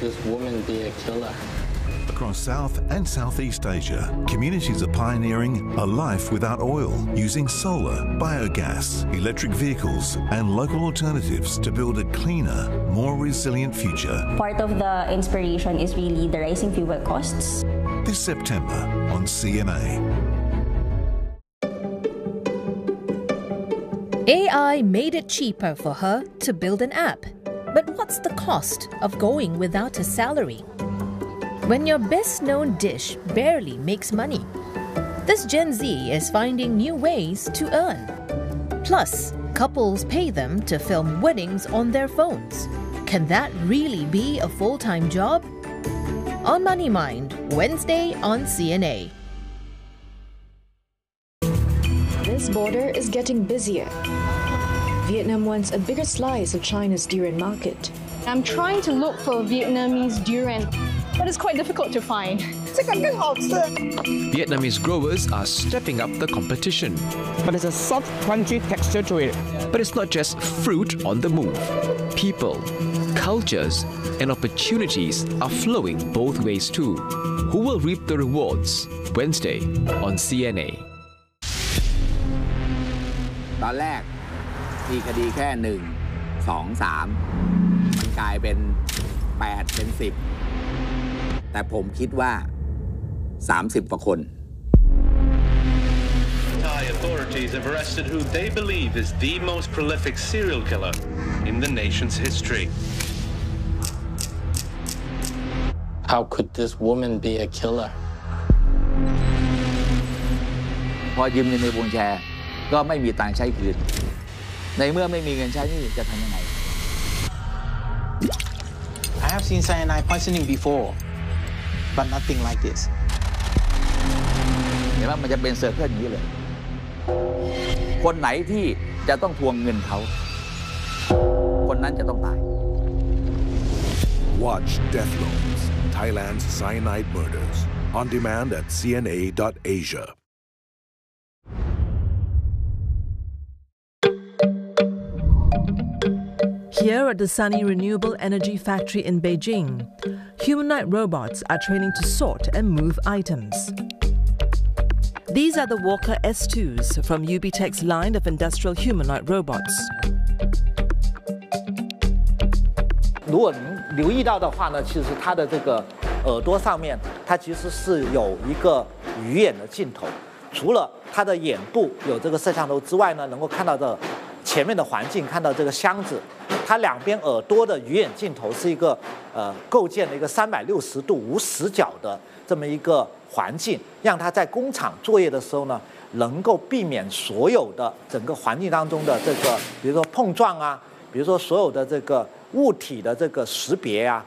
this woman be a killer? Across South and Southeast Asia, communities are pioneering a life without oil, using solar, biogas, electric vehicles and local alternatives to build a cleaner, more resilient future. Part of the inspiration is really the rising fuel costs. This September on CNA. AI made it cheaper for her to build an app. But what's the cost of going without a salary? When your best-known dish barely makes money, this Gen Z is finding new ways to earn. Plus, couples pay them to film weddings on their phones. Can that really be a full-time job? On Money Mind, Wednesday on CNA. This border is getting busier. Vietnam wants a bigger slice of China's durian market. I'm trying to look for Vietnamese durian, but it's quite difficult to find. Vietnamese growers are stepping up the competition. But it's a soft, crunchy texture to it. But it's not just fruit on the move. People, cultures, and opportunities are flowing both ways too. Who will reap the rewards? Wednesday on CNA. ตอนแรกมีคดีแค่1 2 3มันกลายเป็น8เป็น10แต่ผมคิดว่า30กว่าคน Thai authorities have arrested who they believe is the most prolific serial killer in the nation's history. How could this woman be a killer? พอยืมเงินในวงแชร์ก็ไม่มีตังค์ใช้คืนในเมื่อไม่มีเงินใช้นี่จะทำยังไง I have seen cyanide poisoning before, but nothing like this. เห็นว่ามันจะเป็นเซอร์เคิลอย่างนี้เลยคนไหนที่จะต้องทวงเงินเขาคนนั้นจะต้องตาย Watch Death Loans, Thailand's cyanide murders, on demand at cna.asia. Here at the Sunny Renewable Energy Factory in Beijing, humanoid robots are training to sort and move items. These are the Walker S2s from UBTech's line of industrial humanoid robots. 如果您留意到的话呢，其实它的这个耳朵上面，它其实是有一个鱼眼的镜头。除了它的眼部有这个摄像头之外呢，能够看到这前面的环境，看到这个箱子。它两边耳朵的鱼眼镜头是一个构建了一个360度无死角的这么一个环境，让它在工厂作业的时候呢，能够避免所有的整个环境当中的这个，比如说碰撞啊，比如说所有的这个物体的这个识别啊。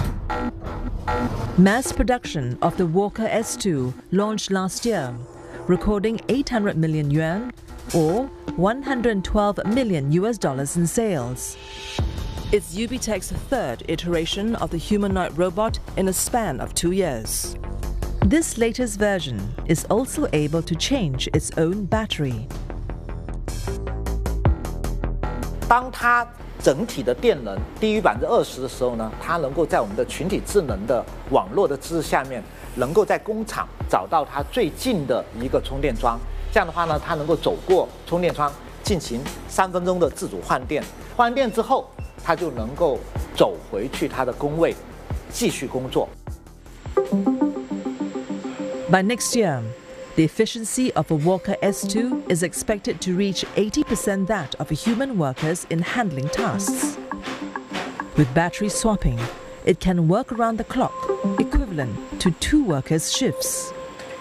Mass production of the Walker S2 launched last year, recording 800 million yuan or $112 million in sales. It's UBTech's third iteration of the humanoid robot in a span of 2 years. This latest version is also able to change its own battery. 当它整体的电能低于20%的时候呢，它能够在我们的群体智能的网络的支持下面，能够在工厂找到它最近的一个充电桩。这样的话呢，它能够走过充电桩，进行3分钟的自主换电。换电之后，它就能够走回去它的工位，继续工作。 By next year, the efficiency of a Walker S2 is expected to reach 80% that of human workers in handling tasks. With battery swapping, it can work around the clock, equivalent to 2 workers' shifts.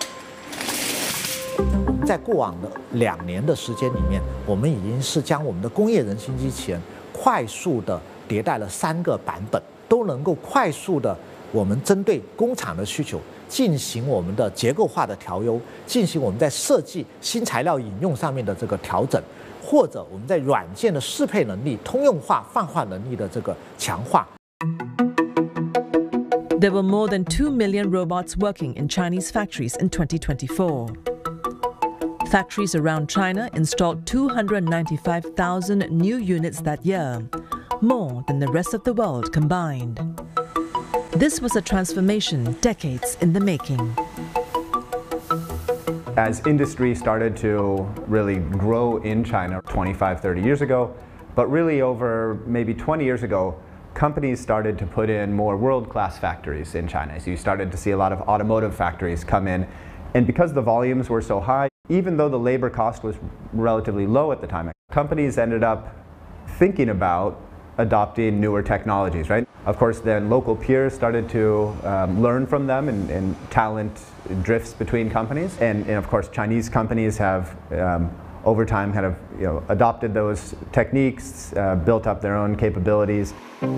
在过往的2年的时间里面，我们已经是将我们的工业人形机器人快速的迭代了3个版本，都能够快速的我们针对工厂的需求进行我们的结构化的调优，进行我们在设计新材料引用上面的这个调整，或者我们在软件的适配能力、通用化、泛化能力的这个强化。 There were more than 2 million robots working in Chinese factories in 2024. Factories around China installed 295,000 new units that year, more than the rest of the world combined. This was a transformation decades in the making. As industry started to really grow in China 25, 30 years ago, but really over maybe 20 years ago, companies started to put in more world-class factories in China. So you started to see a lot of automotive factories come in. And because the volumes were so high, even though the labor cost was relatively low at the time, companies ended up thinking about adopting newer technologies, right? Of course, then local peers started to learn from them, and talent drifts between companies. And of course, Chinese companies have, over time, kind of adopted those techniques, built up their own capabilities.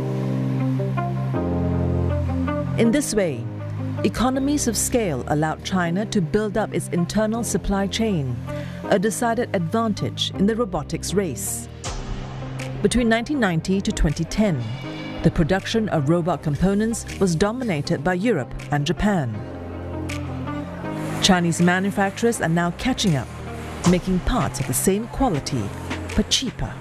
In this way, economies of scale allowed China to build up its internal supply chain, a decided advantage in the robotics race. Between 1990 to 2010, the production of robot components was dominated by Europe and Japan. Chinese manufacturers are now catching up, making parts of the same quality, but cheaper.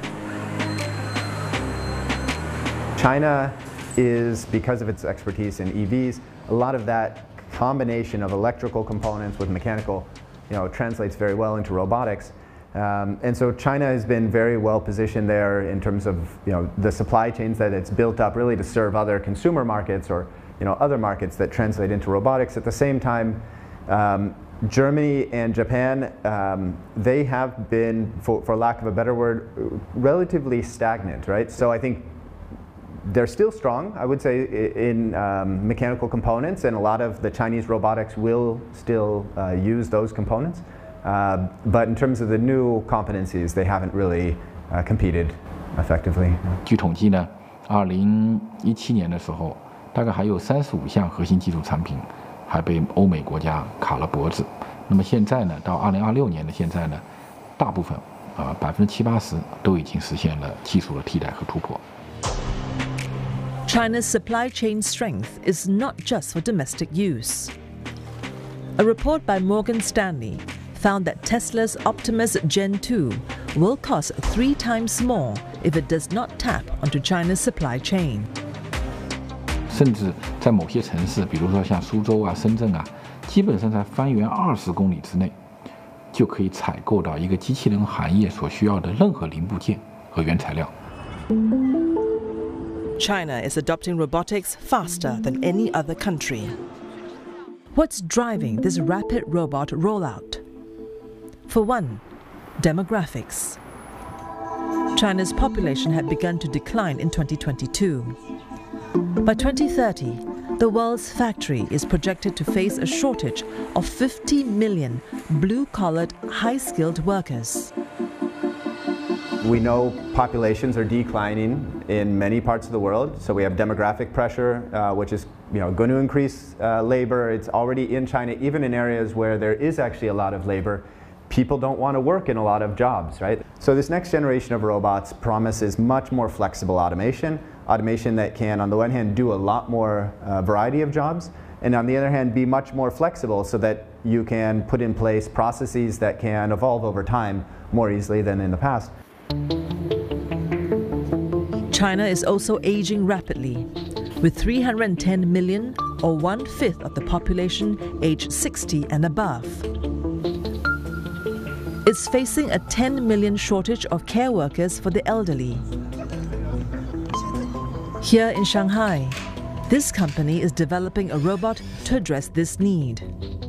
China is, because of its expertise in EVs, a lot of that combination of electrical components with mechanical, translates very well into robotics. And so China has been very well positioned there in terms of the supply chains that it's built up really to serve other consumer markets or other markets that translate into robotics. At the same time, Germany and Japan, they have been, for lack of a better word, relatively stagnant, right? So I think they're still strong, I would say, in mechanical components, and a lot of the Chinese robotics will still use those components. But in terms of the new competencies, they haven't really competed effectively. 据统计呢，2017年的时候，大概还有35项核心基础产品还被欧美国家卡了脖子。那么现在呢，到2026年的现在呢，大部分70%、80%都已经实现了技术的替代和突破。 China's supply chain strength is not just for domestic use. A report by Morgan Stanley found that Tesla's Optimus Gen 2 will cost 3 times more if it does not tap onto China's supply chain. 甚至在某些城市，比如说像苏州啊、深圳啊，基本上在方圆20公里之内，就可以采购到一个机器人行业所需要的任何零部件和原材料。 China is adopting robotics faster than any other country. What's driving this rapid robot rollout? For one, demographics. China's population had begun to decline in 2022. By 2030, the world's factory is projected to face a shortage of 50 million blue-collared, high-skilled workers. We know populations are declining in many parts of the world, so we have demographic pressure, which is going to increase labor. It's already in China, even in areas where there is actually a lot of labor. People don't want to work in a lot of jobs, right? So this next generation of robots promises much more flexible automation that can, on the one hand, do a lot more variety of jobs, and on the other hand, be much more flexible so that you can put in place processes that can evolve over time more easily than in the past. China is also aging rapidly, with 310 million, or 1/5 of the population, aged 60 and above. It's facing a 10 million shortage of care workers for the elderly. Here in Shanghai, this company is developing a robot to address this need.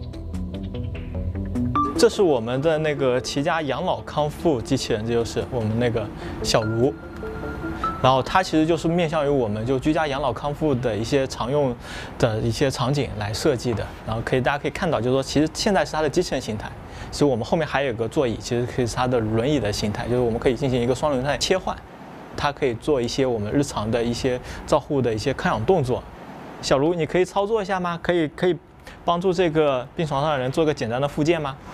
这是我们的那个齐家养老康复机器人，这就是我们那个小卢。然后它其实就是面向于我们就居家养老康复的一些常用的一些场景来设计的。然后大家可以看到，就是说其实现在是它的机器人形态，其实我们后面还有个座椅，其实可以是它的轮椅的形态，就是我们可以进行一个双轮态切换，它可以做一些我们日常的一些照护的一些看养动作。小卢，你可以操作一下吗？可以帮助这个病床上的人做个简单的复健吗？